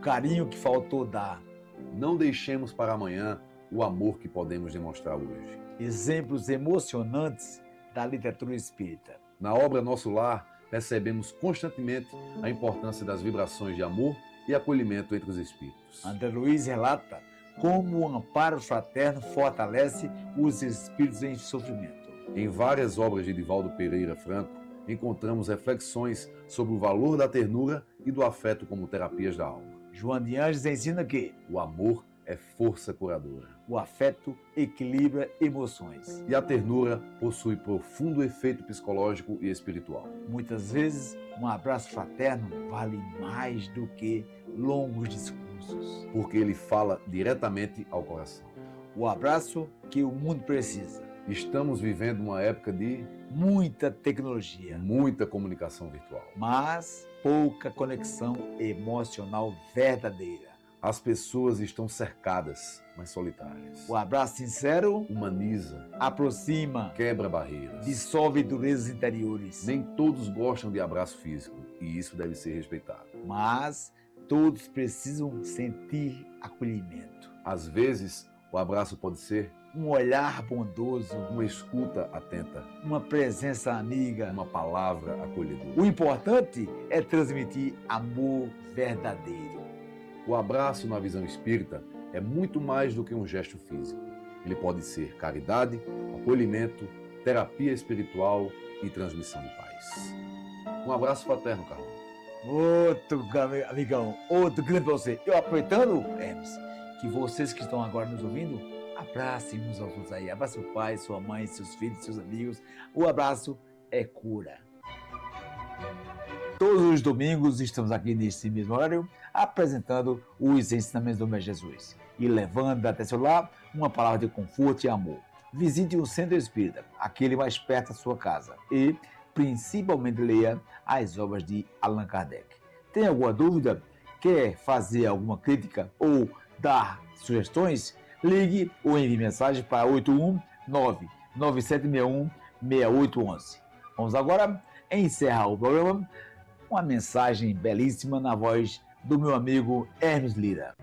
carinho que faltou dar. Não deixemos para amanhã o amor que podemos demonstrar hoje. Exemplos emocionantes da literatura espírita. Na obra Nosso Lar, percebemos constantemente a importância das vibrações de amor e acolhimento entre os espíritos. André Luiz relata como o amparo fraterno fortalece os espíritos em sofrimento. Em várias obras de Divaldo Pereira Franco, encontramos reflexões sobre o valor da ternura e do afeto como terapias da alma. Joana de Ângeles ensina que o amor é força curadora. O afeto equilibra emoções. E a ternura possui profundo efeito psicológico e espiritual. Muitas vezes, um abraço fraterno vale mais do que longos discursos. Porque ele fala diretamente ao coração. O abraço que o mundo precisa. Estamos vivendo uma época de muita tecnologia, muita comunicação virtual, mas pouca conexão emocional verdadeira. As pessoas estão cercadas, mas solitárias. O abraço sincero humaniza, aproxima, quebra barreiras, dissolve durezas interiores. Nem todos gostam de abraço físico e isso deve ser respeitado. Mas todos precisam sentir acolhimento. Às vezes, o abraço pode ser um olhar bondoso, uma escuta atenta, uma presença amiga, uma palavra acolhedora. O importante é transmitir amor verdadeiro. O abraço, na visão espírita, é muito mais do que um gesto físico. Ele pode ser caridade, acolhimento, terapia espiritual e transmissão de paz. Um abraço fraterno, Carlos. Outro amigão, outro grande pra você. Eu aproveitando, Hermes, que vocês que estão agora nos ouvindo, abracem uns aos outros aí. Abraça o pai, sua mãe, seus filhos, seus amigos. O abraço é cura. Todos os domingos estamos aqui nesse mesmo horário apresentando os ensinamentos do Mestre Jesus e levando até seu lar uma palavra de conforto e amor. Visite um centro espírita, aquele mais perto da sua casa e principalmente leia as obras de Allan Kardec. Tem alguma dúvida? Quer fazer alguma crítica ou dar sugestões? Ligue ou envie mensagem para 819-9761-6811. Vamos agora encerrar o programa com uma mensagem belíssima na voz do meu amigo Hermes Lira.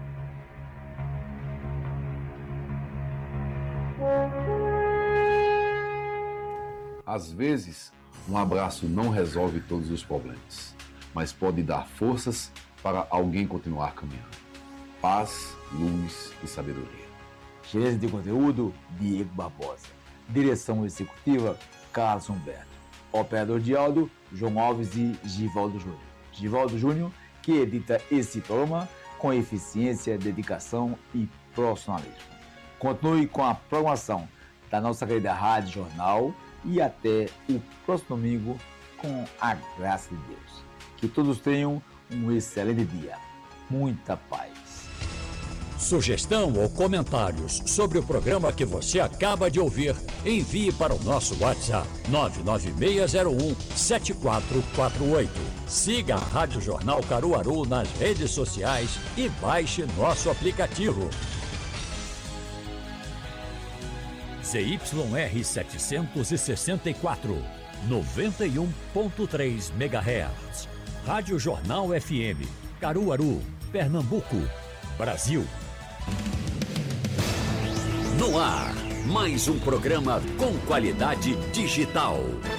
Às vezes, um abraço não resolve todos os problemas, mas pode dar forças para alguém continuar caminhando. Paz, luz e sabedoria. Gerência de conteúdo, Diego Barbosa. Direção executiva, Carlos Humberto. Operador de áudio, João Alves e Givaldo Júnior. Givaldo Júnior, que edita esse programa com eficiência, dedicação e profissionalismo. Continue com a programação da nossa querida Rádio Jornal e até o próximo domingo, com a graça de Deus. Que todos tenham um excelente dia. Muita paz. Sugestão ou comentários sobre o programa que você acaba de ouvir, envie para o nosso WhatsApp 99601-7448. Siga a Rádio Jornal Caruaru nas redes sociais e baixe nosso aplicativo. ZYR 764, 91.3 MHz. Rádio Jornal FM, Caruaru, Pernambuco, Brasil. No ar, mais um programa com qualidade digital.